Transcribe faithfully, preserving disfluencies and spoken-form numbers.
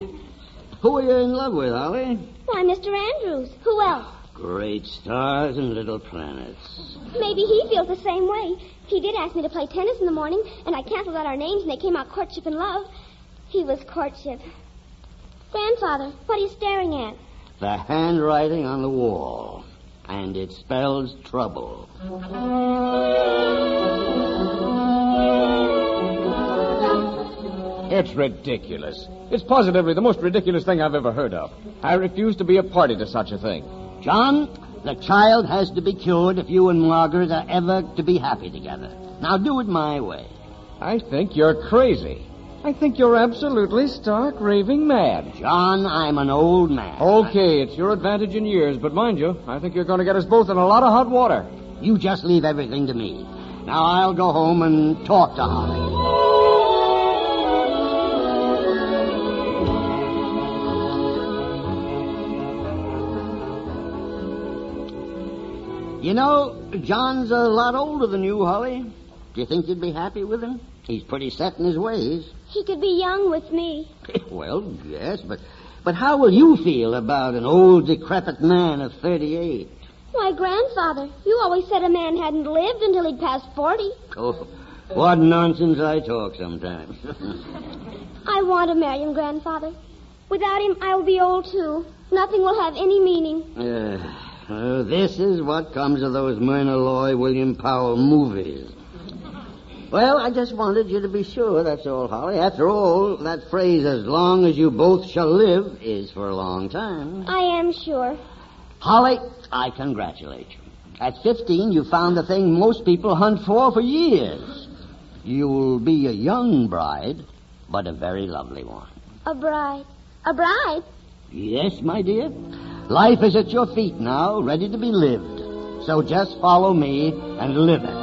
Who are you in love with, Holly? Why, Mister Andrews. Who else? Great stars and little planets. Maybe he feels the same way. He did ask me to play tennis in the morning, and I canceled out our names, and they came out courtship and love. He was courtship. Grandfather, what are you staring at? The handwriting on the wall. And it spells trouble. It's ridiculous. It's positively the most ridiculous thing I've ever heard of. I refuse to be a party to such a thing. John, the child has to be cured if you and Margaret are ever to be happy together. Now do it my way. I think you're crazy. I think you're absolutely stark raving mad. John, I'm an old man. Okay, it's your advantage in years, but mind you, I think you're going to get us both in a lot of hot water. You just leave everything to me. Now I'll go home and talk to Holly. You know, John's a lot older than you, Holly. Do you think you'd be happy with him? He's pretty set in his ways. He could be young with me. Well, yes, but but how will you feel about an old, decrepit man of thirty-eight? Why, Grandfather, you always said a man hadn't lived until he'd passed forty. Oh, what nonsense I talk sometimes. I want to marry him, Grandfather. Without him, I will be old, too. Nothing will have any meaning. Uh, uh, this is what comes of those Myrna Loy, William Powell movies. Well, I just wanted you to be sure, that's all, Holly. After all, that phrase, as long as you both shall live, is for a long time. I am sure. Holly, I congratulate you. At fifteen, you found the thing most people hunt for for years. You'll be a young bride, but a very lovely one. A bride. A bride? Yes, my dear. Life is at your feet now, ready to be lived. So just follow me and live it.